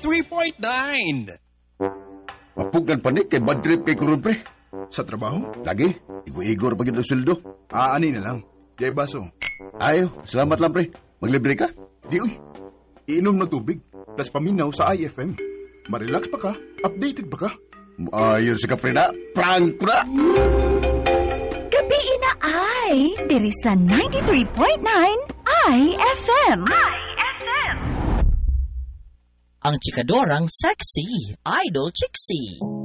93.9. Mapugan pa ni kay bad trip kay Kurun, pre. Sa trabaho? Lagi, igor pagin ang sweldo. Ani na lang. Jay baso. Ayo, salamat lang, pre. Maglibre ka? Di uy. Iinom ng tubig. Plus paminaw sa IFM. Marelax pa ka? Updated pa ka? Ayun sa kapre na. Prank ko na! Gabi na ay, diri sa 93.9 IFM. Ang chikadorang sexy, Idol Chixie.